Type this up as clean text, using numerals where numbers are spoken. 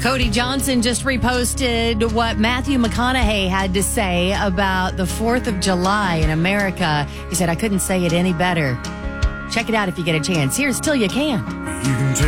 Cody Johnson just reposted what Matthew McConaughey had to say about the 4th of July in America. He said, I couldn't say it any better. Check it out if you get a chance. Here's Till You Can. You can